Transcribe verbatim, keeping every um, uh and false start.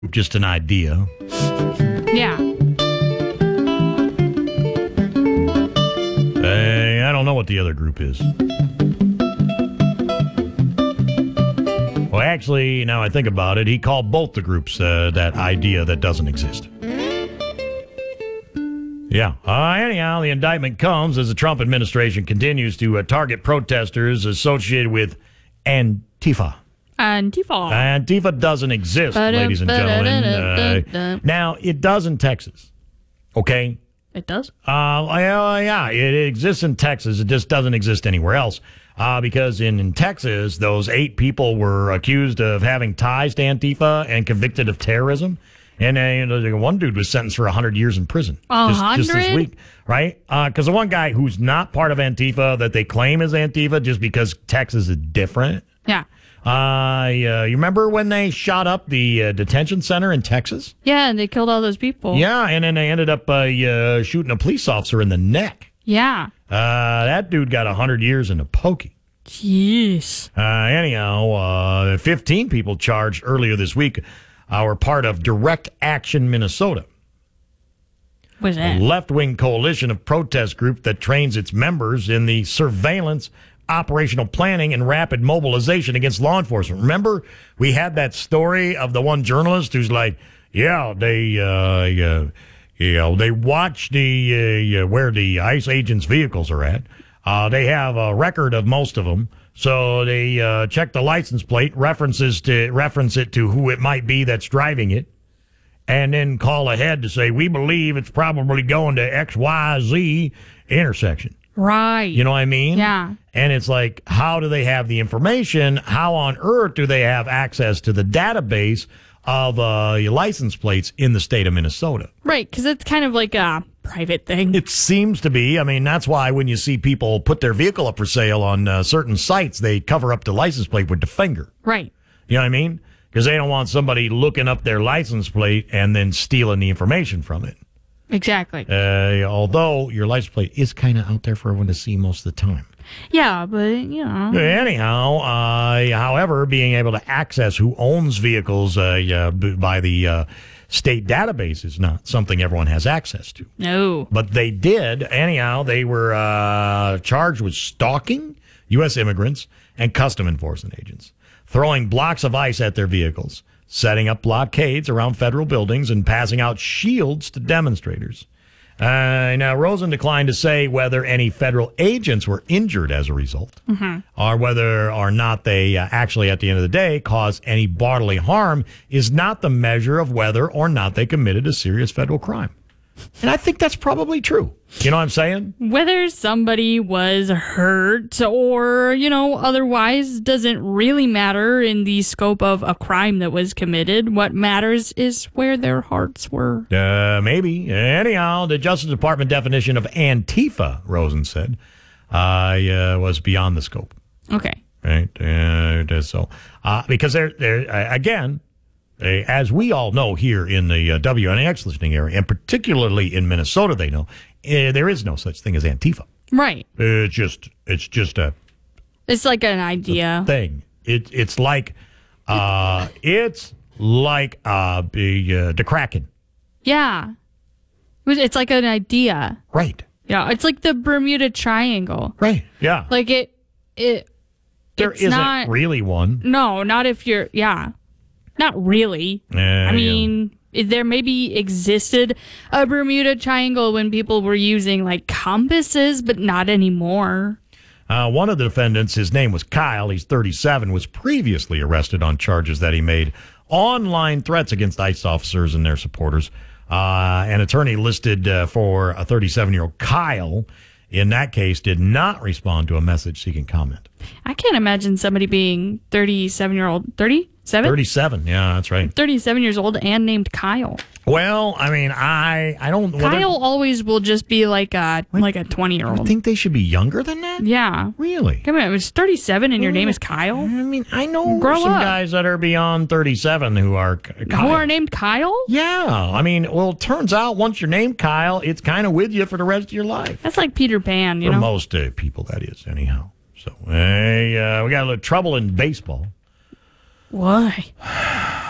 just an idea. Yeah. Uh, I don't know what the other group is. Well, actually, now I think about it, he called both the groups uh, that idea that doesn't exist. Yeah. Uh, anyhow, the indictment comes as the Trump administration continues to uh, target protesters associated with Antifa. Antifa. Antifa doesn't exist, ladies and gentlemen. Uh, now, it does in Texas. Okay? It does? Uh, yeah, yeah, it exists in Texas. It just doesn't exist anywhere else. Uh, because in, in Texas, those eight people were accused of having ties to Antifa and convicted of terrorism. And uh, you know, one dude was sentenced for one hundred years in prison. one just, hundred? just this week, right? Because uh, the one guy who's not part of Antifa that they claim is Antifa just because Texas is different. Yeah. Uh, yeah, you remember when they shot up the uh, detention center in Texas? Yeah, and they killed all those people. Yeah, and then they ended up uh, uh, shooting a police officer in the neck. Yeah. Uh, that dude got one hundred years in a pokey. Jeez. Uh, anyhow, uh, fifteen people charged earlier this week uh, were part of Direct Action Minnesota. What's that? A left-wing coalition of protest group that trains its members in the surveillance, operational planning, and rapid mobilization against law enforcement. Remember, we had that story of the one journalist who's like, yeah, they, uh, uh, you know, they watch the uh, where the ICE agents' vehicles are at. Uh, they have a record of most of them, so they uh, check the license plate, references to reference it to who it might be that's driving it, and then call ahead to say, we believe it's probably going to X Y Z intersection. Right. You know what I mean? Yeah. And it's like, how do they have the information? How on earth do they have access to the database of uh, your license plates in the state of Minnesota? Right, because it's kind of like a private thing. It seems to be. I mean, that's why when you see people put their vehicle up for sale on uh, certain sites, they cover up the license plate with the finger. Right. You know what I mean? Because they don't want somebody looking up their license plate and then stealing the information from it. Exactly. Uh, although your license plate is kind of out there for everyone to see most of the time. Yeah, but, you know. Anyhow, uh, however, being able to access who owns vehicles uh, uh, by the uh, state database is not something everyone has access to. No. But they did. Anyhow, they were uh, charged with stalking U S immigrants and custom enforcement agents, throwing blocks of ice at their vehicles, setting up blockades around federal buildings, and passing out shields to demonstrators. Uh, now, Rosen declined to say whether any federal agents were injured as a result, mm-hmm. or whether or not they uh, actually, at the end of the day, caused any bodily harm is not the measure of whether or not they committed a serious federal crime. And I think that's probably true. You know what I'm saying? Whether somebody was hurt or, you know, otherwise doesn't really matter in the scope of a crime that was committed. What matters is where their hearts were. Uh, maybe. Anyhow, the Justice Department definition of Antifa, Rosen said, uh, uh, was beyond the scope. Okay. Right? Uh, so, uh, because they're, they're uh, again, Uh, as we all know here in the uh, W N X listening area, and particularly in Minnesota, they know uh, there is no such thing as Antifa. Right. It's just, it's just a. It's like an idea thing. It, it's like, uh, it's like uh, the uh, the Kraken. Yeah. It's like an idea. Right. Yeah. It's like the Bermuda Triangle. Right. Yeah. Like it. It. There it's isn't not, really one. No, not if you're. Yeah. Not really. Uh, I mean, yeah. there maybe existed a Bermuda Triangle when people were using like compasses, but not anymore. Uh, one of the defendants, his name was Kyle, he's thirty-seven, was previously arrested on charges that he made online threats against ICE officers and their supporters. Uh, an attorney listed uh, for a thirty-seven-year-old Kyle, in that case, did not respond to a message seeking comment. I can't imagine somebody being thirty-seven-year-old, thirty-seven? thirty-seven, yeah, that's right. thirty-seven years old and named Kyle. Well, I mean, I I don't... Kyle always will just be like a what? like a twenty-year-old. You think they should be younger than that? Yeah. Really? Come on, it was thirty-seven and your name is Kyle? I mean, I know Grow some up. guys that are beyond thirty-seven who are Kyle. Who are named Kyle? Yeah. I mean, well, it turns out once you're named Kyle, it's kind of with you for the rest of your life. That's like Peter Pan, you for know? For most uh, people, that is, anyhow. So, hey, uh, we got a little trouble in baseball. Why?